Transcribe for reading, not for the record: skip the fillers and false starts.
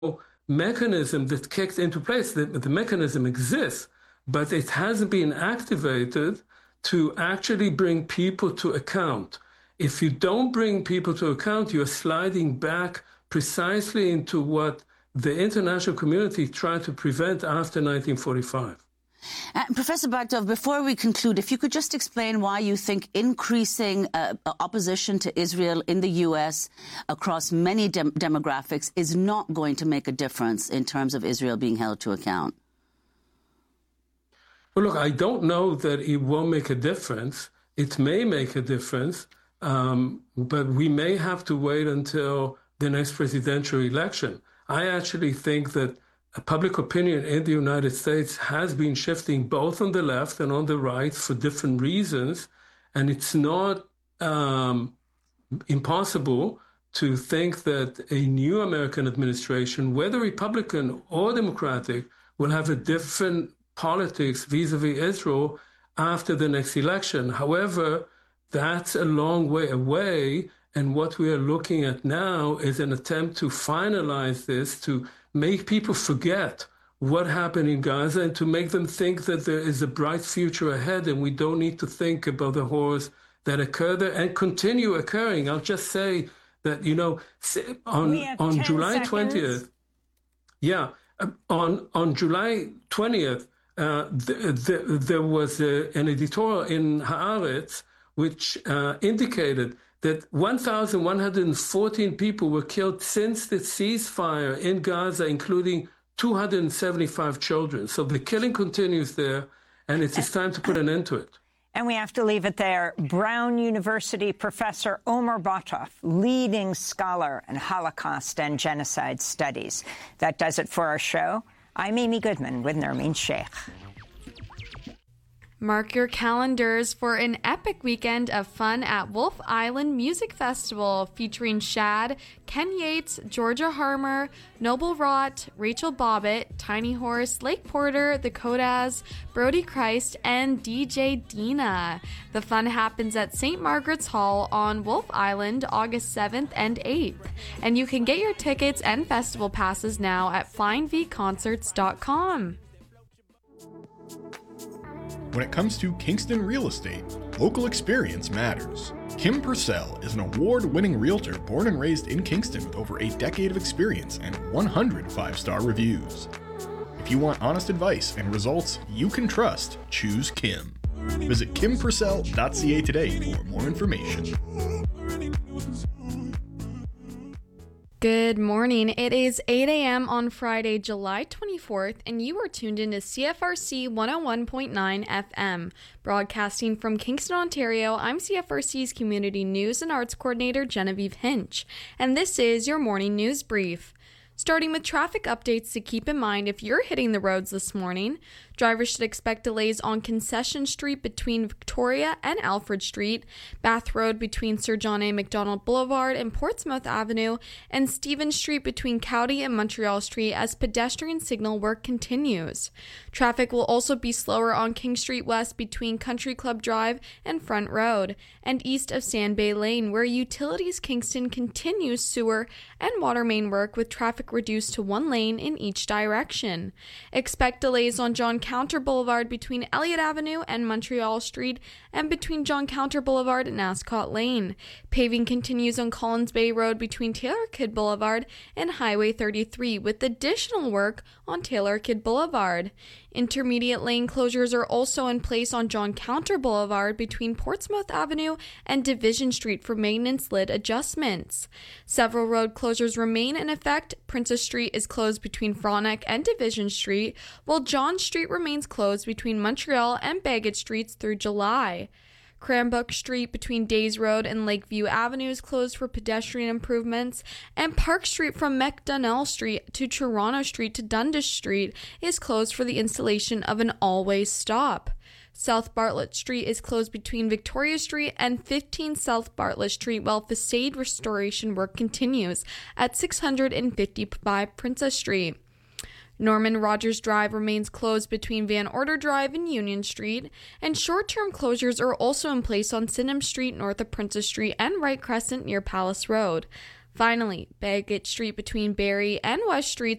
mechanism that kicked into place. The mechanism exists, but it hasn't been activated to actually bring people to account. If you don't bring people to account, you're sliding back precisely into what the international community tried to prevent after 1945. Professor Bagdov, before we conclude, if you could just explain why you think increasing opposition to Israel in the U.S. across many demographics is not going to make a difference in terms of Israel being held to account. Well, look, I don't know that it won't make a difference. It may make a difference, but we may have to wait until the next presidential election. I actually think that public opinion in the United States has been shifting both on the left and on the right for different reasons. And it's not impossible to think that a new American administration, whether Republican or Democratic, will have a different politics vis-a-vis Israel after the next election. However, that's a long way away. And what we are looking at now is an attempt to finalize this, to make people forget what happened in Gaza and to make them think that there is a bright future ahead and we don't need to think about the horrors that occur there and continue occurring. I'll just say that, on July 20th, on July 20th, there was an editorial in Haaretz which indicated that 1,114 people were killed since the ceasefire in Gaza, including 275 children. So the killing continues there, and it is time to put an end to it. And we have to leave it there. Brown University professor Omer Batov, leading scholar in Holocaust and genocide studies. That does it for our show. I'm Amy Goodman with Nermeen Sheikh. Mark your calendars for an epic weekend of fun at Wolf Island Music Festival featuring Shad, Ken Yates, Georgia Harmer, Noble Rott, Rachel Bobbitt, Tiny Horse, Lake Porter, The Kodas, Brody Christ, and DJ Dina. The fun happens at St. Margaret's Hall on Wolf Island August 7th and 8th. And you can get your tickets and festival passes now at flyingvconcerts.com. When it comes to Kingston real estate, local experience matters. Kim Purcell is an award-winning realtor born and raised in Kingston with over a decade of experience and 100 5-star reviews. If you want honest advice and results you can trust, choose Kim. Visit kimpurcell.ca today for more information. Good morning. It is 8 a.m. on Friday, July 24th, and you are tuned into CFRC 101.9 FM. Broadcasting from Kingston, Ontario, I'm CFRC's Community News and Arts Coordinator Genevieve Hinch, and this is your morning news brief. Starting with traffic updates to keep in mind if you're hitting the roads this morning. Drivers should expect delays on Concession Street between Victoria and Alfred Street, Bath Road between Sir John A. Macdonald Boulevard and Portsmouth Avenue, and Stephen Street between Cowdy and Montreal Street as pedestrian signal work continues. Traffic will also be slower on King Street West between Country Club Drive and Front Road, and east of Sand Bay Lane, where Utilities Kingston continues sewer and water main work with traffic reduced to one lane in each direction. Expect delays on John Counter Boulevard between Elliott Avenue and Montreal Street and between John Counter Boulevard and Ascot Lane. Paving continues on Collins Bay Road between Taylor Kidd Boulevard and Highway 33 with additional work on Taylor Kidd Boulevard. Intermediate lane closures are also in place on John Counter Boulevard between Portsmouth Avenue and Division Street for maintenance lid adjustments. Several road closures remain in effect. Princess Street is closed between Frontenac and Division Street, while John Street remains closed between Montreal and Bagot Streets through July. Cranbrook Street between Days Road and Lakeview Avenue is closed for pedestrian improvements, and Park Street from McDonnell Street to Toronto Street to Dundas Street is closed for the installation of an all-way stop. South Bartlett Street is closed between Victoria Street and 15 South Bartlett Street while facade restoration work continues at 655 Princess Street. Norman Rogers Drive remains closed between Van Order Drive and Union Street, and short-term closures are also in place on Sydenham Street north of Princess Street and Wright Crescent near Palace Road. Finally, Baggett Street between Barry and West Streets